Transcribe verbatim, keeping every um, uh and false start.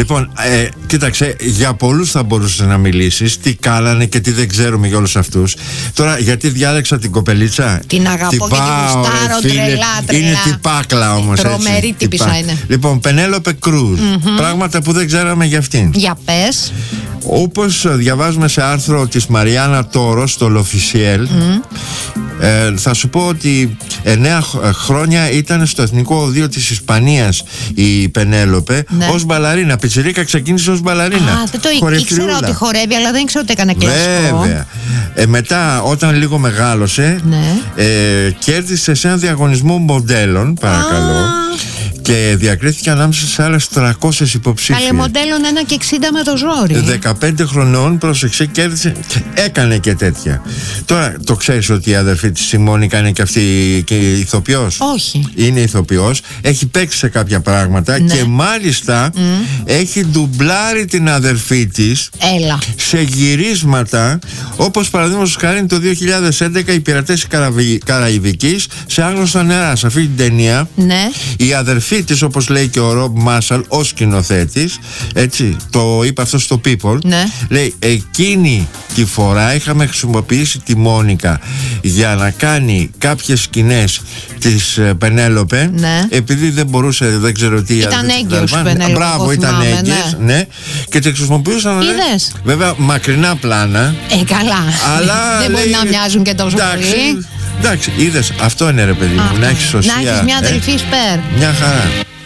Λοιπόν, ε, κοίταξε, για πολλούς θα μπορούσε να μιλήσεις. Τι κάνανε και τι δεν ξέρουμε για όλους αυτούς. Τώρα, γιατί διάλεξα την κοπελίτσα? Την αγαπώ και την γουστάρω, τρελά, τρελά. Είναι τυπάκλα όμως. Τρομερή τύπισσα είναι. Λοιπόν, Πενέλοπε Κρούζ. Mm-hmm. Πράγματα που δεν ξέραμε για αυτήν. Για πες. Όπως διαβάζουμε σε άρθρο της Μαριάννα Τόρο στο L'Officiel, mm. ε, θα σου πω ότι εννέα χρόνια ήταν στο Εθνικό Οδείο της Ισπανίας η Πενέλοπε, ναι, ως μπαλαρίνα. Πιτσιρίκα ξεκίνησε ως μπαλαρίνα. Α, δεν το ήξερα ότι χορεύει, αλλά δεν ήξερα ότι έκανε κλασικό. Βέβαια. Ε, μετά, όταν λίγο μεγάλωσε, ναι, ε, κέρδισε σε ένα διαγωνισμό μοντέλων, παρακαλώ. Α. Και διακρίθηκε ανάμεσα σε άλλες τριακόσιες υποψήφιες. Καλέ, μοντέλων ένα και εξήντα με το ζόρι. δεκαπέντε χρονών, πρόσεξε, κέρδισε. Έκανε και τέτοια. Τώρα, το ξέρεις ότι η αδερφή της η Μόνικα είναι και αυτή και ηθοποιός? Όχι. Είναι ηθοποιός. Έχει παίξει σε κάποια πράγματα, ναι, και μάλιστα mm. έχει ντουμπλάρει την αδερφή της. Έλα. Σε γυρίσματα, όπως παραδείγματος χάρη το δύο χιλιάδες έντεκα οι Πειρατές Καραϊβικής σε Άγνωστα νερά. Σε αυτή την ταινία, ναι, η αδερφή της, όπως λέει και ο Ρομπ Μάσαλ ως σκηνοθέτης, έτσι, το είπε αυτό στο People, ναι, λέει εκείνη τη φορά είχαμε χρησιμοποιήσει τη Μόνικα για να κάνει κάποιες σκηνές της Πενέλοπε, ναι, επειδή δεν μπορούσε, δεν ξέρω τι, ήταν έγκυος Πενέλοπε. Μπράβο, ήταν έγκυος, ναι, ναι, και τη χρησιμοποιούσαν, ναι, βέβαια μακρινά πλάνα. Ε, καλά. Αλλά δεν μπορεί να μοιάζουν και τόσο πολύ. Εντάξει, είδες, αυτό είναι ρε παιδί μου, να έχεις σωσία. Να έχεις μια αδελφή σπέρ. Μια χαρά.